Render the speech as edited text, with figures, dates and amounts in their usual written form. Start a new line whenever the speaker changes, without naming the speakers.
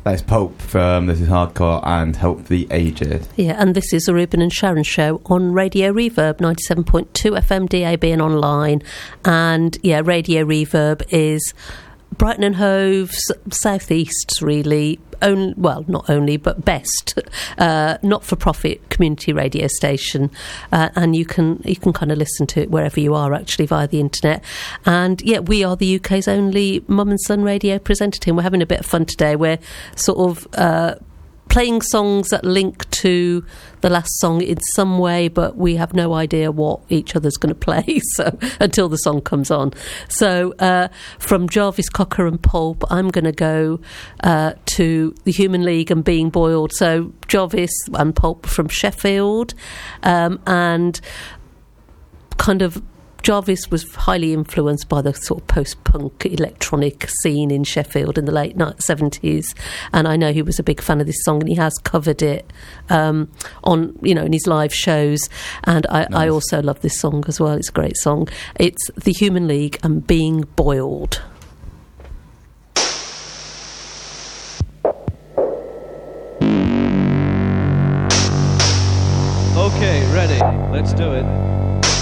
That's Pulp from This Is Hardcore and Help the Aged.
Yeah, and this is the Ruben and Sharon Show on Radio Reverb, 97.2 FM DAB and online. And yeah, Radio Reverb is Brighton and Hove's southeast, really. Not only, but best not-for-profit community radio station, and you can kind of listen to it wherever you are, actually, via the internet. And yeah, we are the UK's only mum and son radio presenter team. We're having a bit of fun today. We're sort of playing songs that link to the last song in some way, but we have no idea what each other's going to play so until the song comes on. So from Jarvis Cocker and Pulp, I'm going to go to the Human League and Being Boiled. So Jarvis and Pulp from Sheffield, and kind of Jarvis was highly influenced by the sort of post-punk electronic scene in Sheffield in the late 70s, and I know he was a big fan of this song, and he has covered it on, in his live shows. And I also love this song as well. It's a great song. It's the Human League and Being Boiled.
Okay, ready. Let's do it.